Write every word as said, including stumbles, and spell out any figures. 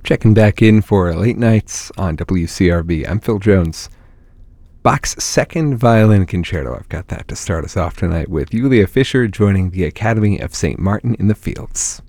Checking back in for late nights on W C R B. I'm Phil Jones. Bach's second violin concerto. I've got that to start us off tonight with Julia Fischer joining the Academy of Saint Martin in the Fields.